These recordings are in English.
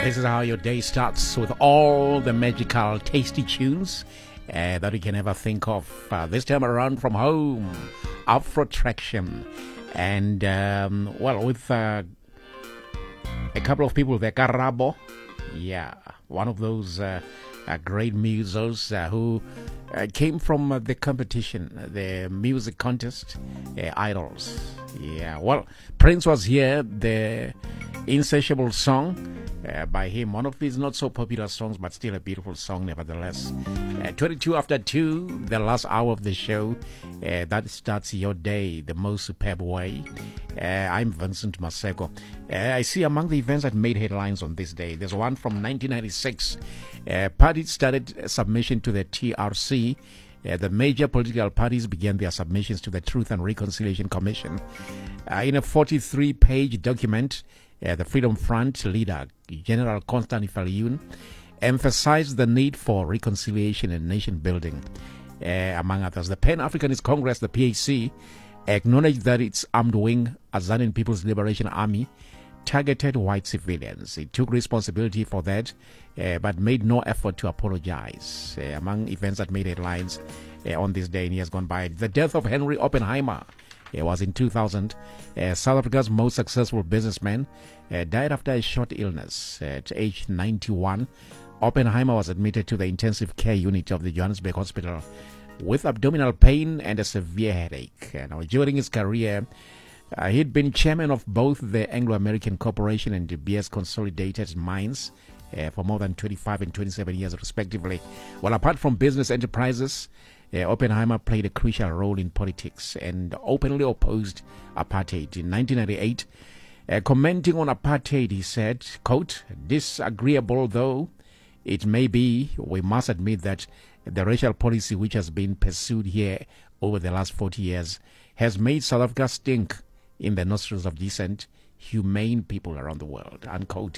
This is how your day starts, with all the magical, tasty tunes that you can ever think of. This time around from home, Afro Traction. And, with a couple of people there, Karabo. Yeah, one of those great musos who came from the competition, the music contest, Idols. Yeah, well, Prince was here, the Insatiable song by him, one of his not so popular songs, but still a beautiful song nevertheless. 22 after 2, the last hour of the show. That starts your day the most superb way. I'm Vincent Maseko. I see among the events that made headlines on this day, there's one from 1996. Parties started submission to the TRC. The major political parties began their submissions to the Truth and Reconciliation Commission. In a 43-page document, the Freedom Front leader, General Constant Ifaliun, emphasized the need for reconciliation and nation building, among others. The Pan-Africanist Congress, the PAC, acknowledged that its armed wing, Azanian People's Liberation Army, targeted white civilians. It took responsibility for that, but made no effort to apologize. Among events that made headlines on this day in years gone by, the death of Henry Oppenheimer. It was in 2000. South Africa's most successful businessman died after a short illness at age 91. Oppenheimer was admitted to the intensive care unit of the Johannesburg Hospital with abdominal pain and a severe headache. Now, during his career, he'd been chairman of both the Anglo-American Corporation and De Beers Consolidated Mines for more than 25 and 27 years, respectively. Well, apart from business enterprises, Oppenheimer played a crucial role in politics and openly opposed apartheid. In 1998, commenting on apartheid, he said, quote, "Disagreeable though it may be, we must admit that the racial policy which has been pursued here over the last 40 years has made South Africa stink in the nostrils of decent, humane people around the world," unquote.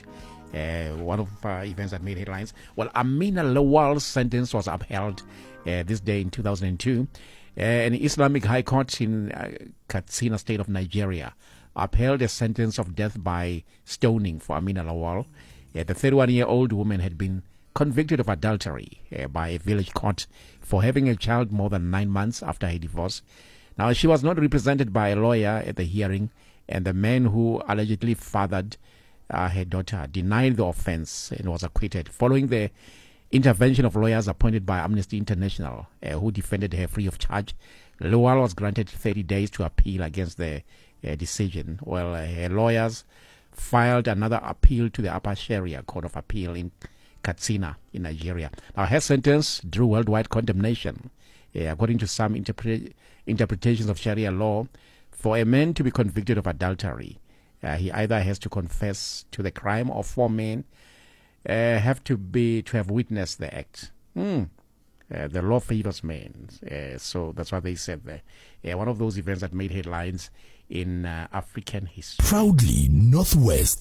One of events that made headlines. Well, Amina Lawal's sentence was upheld this day in 2002. An Islamic High Court in Katsina state of Nigeria upheld a sentence of death by stoning for Amina Lawal. The 31-year-old woman had been convicted of adultery by a village court for having a child more than 9 months after her divorce. Now, she was not represented by a lawyer at the hearing, and the man who allegedly fathered her daughter denied the offense and was acquitted. Following the intervention of lawyers appointed by Amnesty International, who defended her free of charge, Lawal was granted 30 days to appeal against the decision. Well, her lawyers filed another appeal to the Upper Sharia Court of Appeal in Katsina in Nigeria. Now, her sentence drew worldwide condemnation. According to some interpretations of Sharia law, for a man to be convicted of adultery, he either has to confess to the crime, or 4 men have to have witnessed the act. The law favors men, so that's what they said there. One of those events that made headlines in African history. Proudly Northwest.